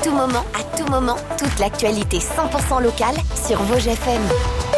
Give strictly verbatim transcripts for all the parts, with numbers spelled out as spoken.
tout moment, à tout moment, toute l'actualité cent pour cent locale sur Vosges F M.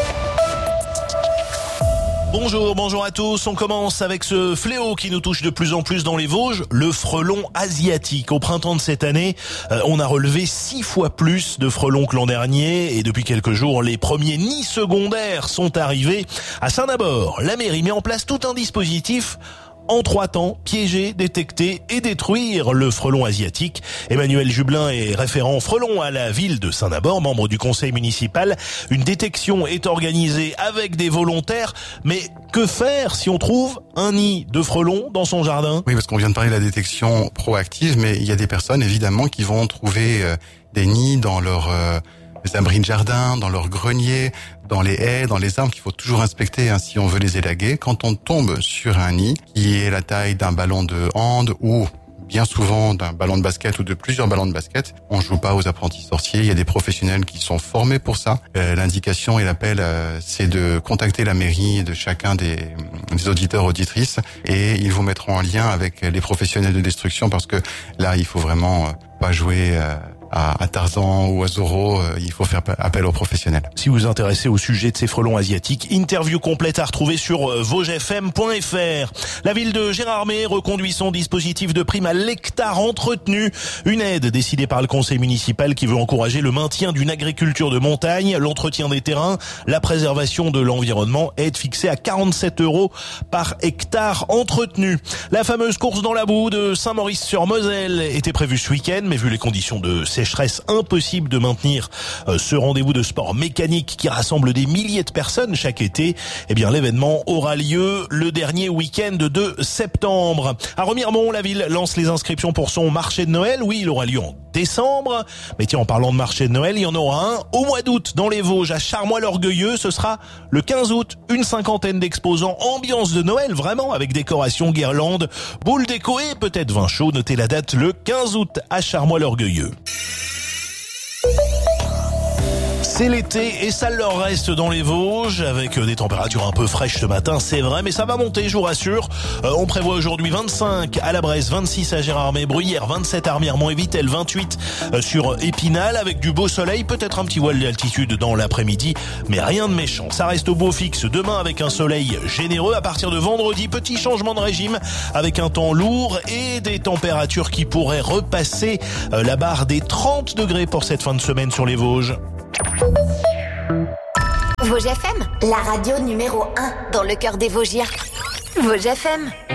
Bonjour, bonjour à tous. On commence avec ce fléau qui nous touche de plus en plus dans les Vosges, le frelon asiatique. Au printemps de cette année, euh, on a relevé six fois plus de frelons que l'an dernier et depuis quelques jours, les premiers nids secondaires sont arrivés à Saint-Nabord. La mairie met en place tout un dispositif en trois temps, piéger, détecter et détruire le frelon asiatique. Emmanuel Jublin est référent frelon à la ville de Saint-Nabord, membre du conseil municipal. Une détection est organisée avec des volontaires, mais que faire si on trouve un nid de frelon dans son jardin ? Oui, parce qu'on vient de parler de la détection proactive, mais il y a des personnes évidemment qui vont trouver euh, des nids dans leur euh, abris de jardin, dans leur grenier, dans les haies, dans les arbres qu'il faut toujours inspecter hein, si on veut les élaguer. Quand on tombe sur un nid qui est la taille d'un ballon de hand ou bien souvent d'un ballon de basket ou de plusieurs ballons de basket, on joue pas aux apprentis sorciers. Il y a des professionnels qui sont formés pour ça. Euh, l'indication et l'appel, euh, c'est de contacter la mairie de chacun des, des auditeurs auditrices et ils vous mettront en lien avec les professionnels de destruction parce que là, il faut vraiment euh, pas jouer euh, à, à Tarzan ou à Zorro. Euh, il faut faire appel aux professionnels. Si vous vous intéressez au sujet de ces frelons asiatiques, interview complète à retrouver sur vosges f m point f r. La ville de Gérardmer reconduit son dispositif de prime à l'hectare entretenu. Une aide décidée par le conseil municipal qui veut encourager le maintien d'une agriculture de montagne, l'entretien des terrains, la préservation de l'environnement. Aide fixée à quarante-sept euros par hectare entretenu. La fameuse course dans la boue de Saint-Maurice-sur-Moselle était prévue ce week-end, mais vu les conditions de sécheresse, impossible de maintenir euh, ce rendez-vous de sport mécanique qui rassemble des milliers de personnes chaque été. Eh bien, l'événement aura lieu le dernier week-end de septembre. À Remiremont, la ville lance les inscriptions pour son marché de Noël. Oui, il aura lieu en décembre. Mais tiens, en parlant de marché de Noël, il y en aura un au mois d'août dans les Vosges, à Charmois-l'Orgueilleux. Ce sera le quinze août. Une cinquantaine d'exposants, ambiance de Noël vraiment, avec décoration, guirlandes, boules déco et peut-être vin chaud. Notez la date le quinze août à Charmois-l'Orgueilleux. C'est l'été et ça leur reste dans les Vosges avec des températures un peu fraîches ce matin, c'est vrai, mais ça va monter, je vous rassure. Euh, on prévoit aujourd'hui vingt-cinq à la Bresse, vingt-six à Gérardmer, Bruyères, vingt-sept à Remiremont et Vittel, vingt-huit sur Épinal avec du beau soleil, peut-être un petit voile d'altitude dans l'après-midi, mais rien de méchant. Ça reste au beau fixe demain avec un soleil généreux. À partir de vendredi, petit changement de régime avec un temps lourd et des températures qui pourraient repasser la barre des trente degrés pour cette fin de semaine sur les Vosges. Vosges F M, la radio numéro un dans le cœur des Vosgiens. Vosges F M.